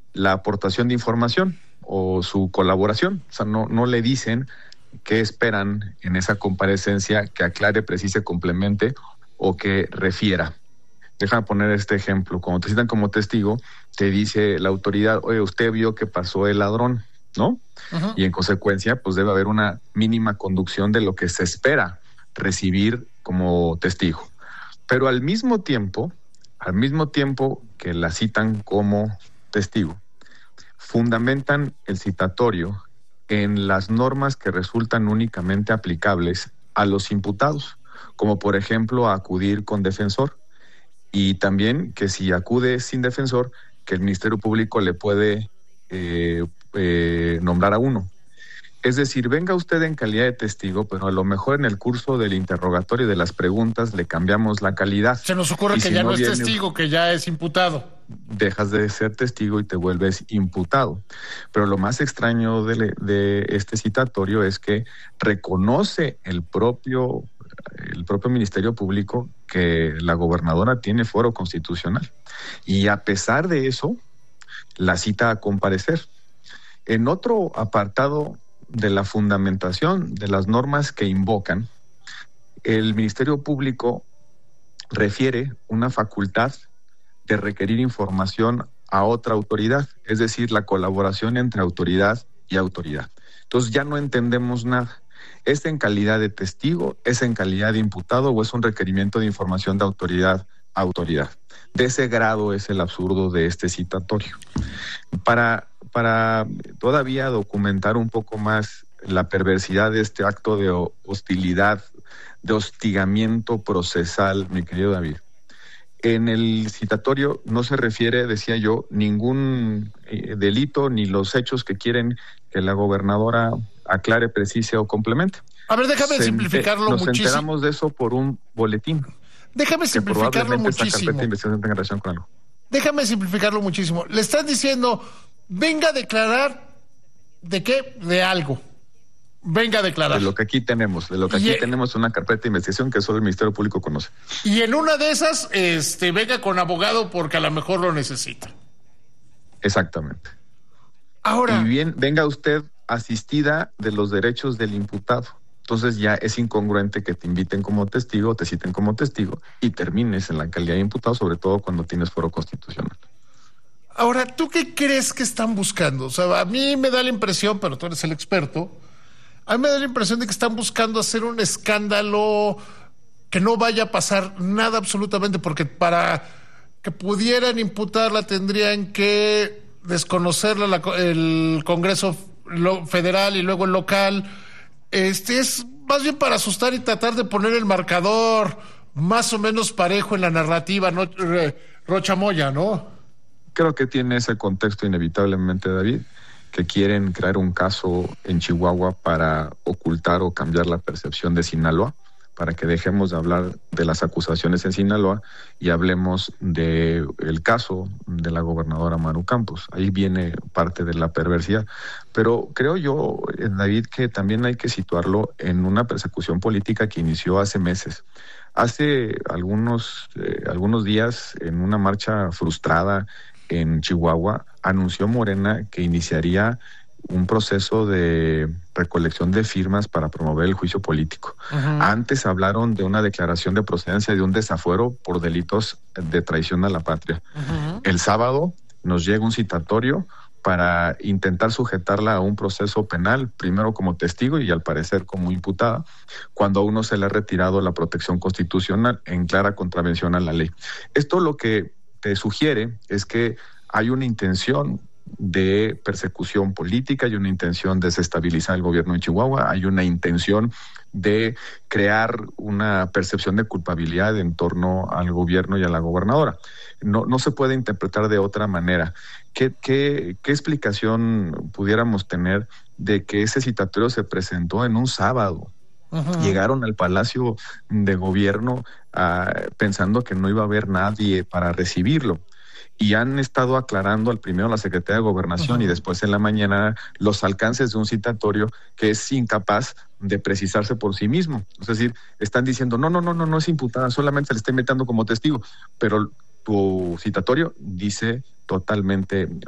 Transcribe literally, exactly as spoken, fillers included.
la aportación de información o su colaboración. O sea, no, no le dicen qué esperan en esa comparecencia que aclare, precise, complemente o que refiera. Déjame poner este ejemplo. Cuando te citan como testigo, te dice la autoridad, oye, usted vio que pasó el ladrón, ¿no? Uh-huh. Y en consecuencia, pues debe haber una mínima conducción de lo que se espera recibir como testigo. Pero al mismo tiempo, al mismo tiempo que la citan como testigo, fundamentan el citatorio en las normas que resultan únicamente aplicables a los imputados, como por ejemplo acudir con defensor, y también que si acude sin defensor, que el Ministerio Público le puede eh, eh, nombrar a uno. Es decir, venga usted en calidad de testigo, pero a lo mejor en el curso del interrogatorio y de las preguntas le cambiamos la calidad. Se nos ocurre y que si ya no, no es viene, testigo, que ya es imputado. Dejas de ser testigo y te vuelves imputado. Pero lo más extraño de, de este citatorio es que reconoce el propio, el propio Ministerio Público que la gobernadora tiene fuero constitucional. Y a pesar de eso, la cita a comparecer. En otro apartado de la fundamentación de las normas que invocan, el Ministerio Público refiere una facultad de requerir información a otra autoridad, es decir, la colaboración entre autoridad y autoridad. Entonces ya no entendemos nada. ¿Es en calidad de testigo, es en calidad de imputado o es un requerimiento de información de autoridad a autoridad? De ese grado es el absurdo de este citatorio. Para, para todavía documentar un poco más la perversidad de este acto de hostilidad, de hostigamiento procesal, mi querido David, en el citatorio no se refiere, decía yo, ningún eh, delito ni los hechos que quieren que la gobernadora aclare, precise o complemente. A ver, déjame se simplificarlo ente- nos muchísimo. Nos enteramos de eso por un boletín. Déjame simplificarlo muchísimo. Con algo. Déjame simplificarlo muchísimo. Le están diciendo, venga a declarar ¿de qué? De algo. Venga a declarar. De lo que aquí tenemos, de lo que y aquí e... tenemos una carpeta de investigación que solo el Ministerio Público conoce. Y en una de esas, este, venga con abogado porque a lo mejor lo necesita. Exactamente. Ahora. Y bien, venga usted asistida de los derechos del imputado. Entonces ya es incongruente que te inviten como testigo, te citen como testigo y termines en la calidad de imputado, sobre todo cuando tienes fuero constitucional. Ahora, ¿tú qué crees que están buscando? O sea, a mí me da la impresión, pero tú eres el experto, a mí me da la impresión de que están buscando hacer un escándalo que no vaya a pasar nada absolutamente, porque para que pudieran imputarla tendrían que desconocerla la, el Congreso Federal y luego el local. Este es más bien para asustar y tratar de poner el marcador más o menos parejo en la narrativa, ¿no? Rocha Moya, ¿no? Creo que tiene ese contexto inevitablemente, David, que quieren crear un caso en Chihuahua para ocultar o cambiar la percepción de Sinaloa, para que dejemos de hablar de las acusaciones en Sinaloa y hablemos de el caso de la gobernadora Maru Campos. Ahí viene parte de la perversidad. Pero creo yo, David, que también hay que situarlo en una persecución política que inició hace meses. Hace algunos, eh, algunos días, en una marcha frustrada en Chihuahua, anunció Morena que iniciaría un proceso de recolección de firmas para promover el juicio político. Uh-huh. Antes hablaron de una declaración de procedencia de un desafuero por delitos de traición a la patria. Uh-huh. El sábado nos llega un citatorio para intentar sujetarla a un proceso penal, primero como testigo y al parecer como imputada, cuando a uno se le ha retirado la protección constitucional en clara contravención a la ley. Esto lo que te sugiere es que hay una intención de persecución política, hay una intención de desestabilizar el gobierno de Chihuahua, hay una intención de crear una percepción de culpabilidad en torno al gobierno y a la gobernadora. No, no se puede interpretar de otra manera. ¿Qué, qué, qué explicación pudiéramos tener de que ese citatorio se presentó en un sábado? Uh-huh. Llegaron al Palacio de Gobierno uh, pensando que no iba a haber nadie para recibirlo. Y han estado aclarando al primero la Secretaría de Gobernación uh-huh. y después en la mañana los alcances de un citatorio que es incapaz de precisarse por sí mismo. Es decir, están diciendo, no, no, no, no, no es imputada, solamente se le está invitando como testigo, pero tu citatorio dice totalmente